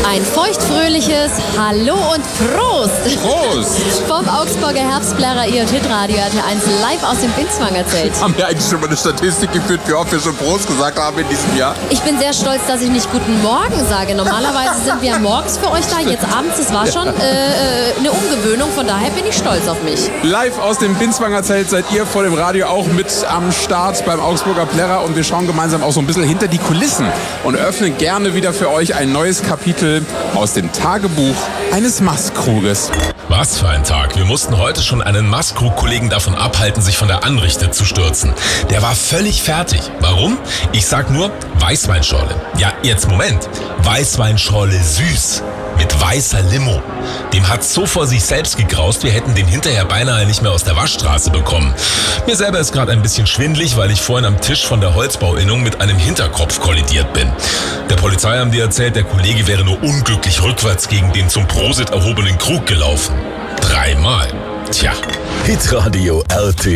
Ein feuchtfröhliches Hallo und Prost! Prost! Vom Augsburger Herbstblärer IoT-Radio RT1 live aus dem Binzwanger-Zelt. Haben wir eigentlich schon mal eine Statistik geführt, wie oft wir schon Prost gesagt haben in diesem Jahr? Ich bin sehr stolz, dass ich nicht Guten Morgen sage. Normalerweise sind wir morgens für euch da, jetzt abends. Das war schon eine Umgewöhnung, von daher bin ich stolz auf mich. Live aus dem Binzwanger-Zelt seid ihr vor dem Radio auch mit am Start beim Augsburger Plärrer und wir schauen gemeinsam auch so ein bisschen hinter die Kulissen und öffnen gerne wieder für euch ein neues Kapitel aus dem Tagebuch eines Mastkruges. Was für ein Tag. Wir mussten heute schon einen Mastkrug-Kollegen davon abhalten, sich von der Anrichte zu stürzen. Der war völlig fertig. Warum? Ich sag nur Weißweinschorle. Ja, jetzt Moment. Weißweinschorle süß. Mit weißer Limo. Dem hat's so vor sich selbst gegraust, wir hätten den hinterher beinahe nicht mehr aus der Waschstraße bekommen. Mir selber ist gerade ein bisschen schwindelig, weil ich vorhin am Tisch von der Holzbauinnung mit einem Hinterkopf kollidiert bin. Der Polizei haben die erzählt, der Kollege wäre nur unglücklich rückwärts gegen den zum Prosit erhobenen Krug gelaufen. 3-mal. Tja. Hitradio RT